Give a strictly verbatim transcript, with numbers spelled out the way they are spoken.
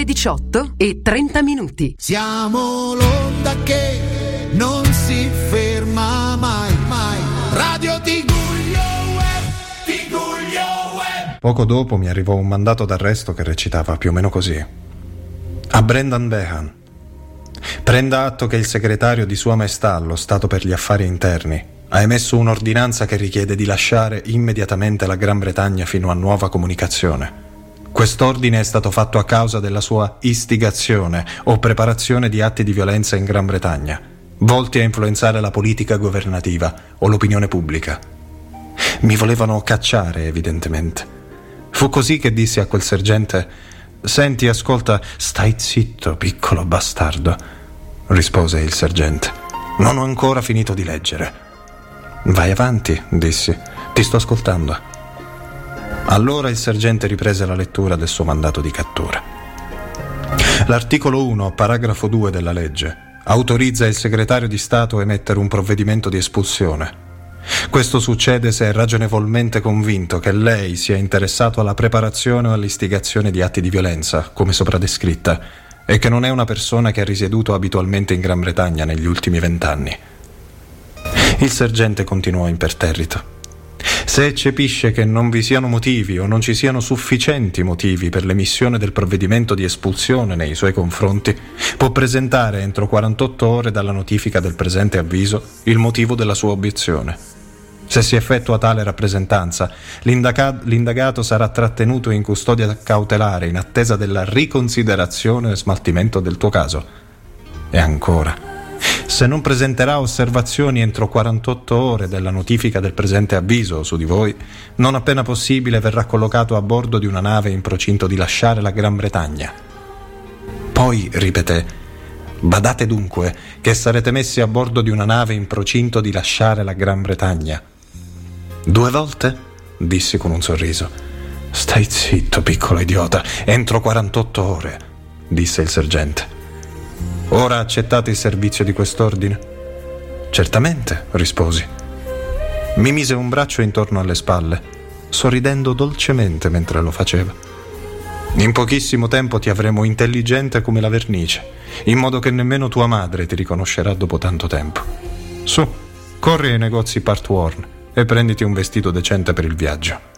diciotto e trenta minuti. Siamo l'onda che non si ferma mai, mai. Radio Tiguglio Web, Tiguglio Web. Poco dopo mi arrivò un mandato d'arresto che recitava più o meno così: a Brendan Behan. Prenda atto che il segretario di Sua Maestà allo Stato per gli Affari Interni ha emesso un'ordinanza che richiede di lasciare immediatamente la Gran Bretagna fino a nuova comunicazione. Quest'ordine è stato fatto a causa della sua istigazione o preparazione di atti di violenza in Gran Bretagna, volti a influenzare la politica governativa o l'opinione pubblica. Mi volevano cacciare, evidentemente. Fu così che dissi a quel sergente: «Senti, ascolta, stai zitto, piccolo bastardo», rispose il sergente. «Non ho ancora finito di leggere». «Vai avanti», dissi, «ti sto ascoltando». Allora il sergente riprese la lettura del suo mandato di cattura. L'articolo uno, paragrafo due della legge, autorizza il segretario di Stato a emettere un provvedimento di espulsione. Questo succede se è ragionevolmente convinto che lei sia interessato alla preparazione o all'istigazione di atti di violenza, come sopra descritta, e che non è una persona che ha risieduto abitualmente in Gran Bretagna negli ultimi vent'anni. Il sergente continuò imperterrito. Se eccepisce che non vi siano motivi o non ci siano sufficienti motivi per l'emissione del provvedimento di espulsione nei suoi confronti, può presentare entro quarantotto ore dalla notifica del presente avviso il motivo della sua obiezione. Se si effettua tale rappresentanza, l'indaga- l'indagato sarà trattenuto in custodia cautelare in attesa della riconsiderazione e smaltimento del tuo caso. E ancora, se non presenterà osservazioni entro quarantotto ore della notifica del presente avviso su di voi, non appena possibile verrà collocato a bordo di una nave in procinto di lasciare la Gran Bretagna. Poi ripeté: badate dunque che sarete messi a bordo di una nave in procinto di lasciare la Gran Bretagna. Due volte? Dissi con un sorriso. Stai zitto, piccolo idiota, entro quarantotto ore, disse il sergente. Ora accettate il servizio di quest'ordine? Certamente, risposi. Mi mise un braccio intorno alle spalle, sorridendo dolcemente mentre lo faceva. In pochissimo tempo ti avremo intelligente come la vernice, in modo che nemmeno tua madre ti riconoscerà dopo tanto tempo. Su, corri ai negozi Part Worn e prenditi un vestito decente per il viaggio.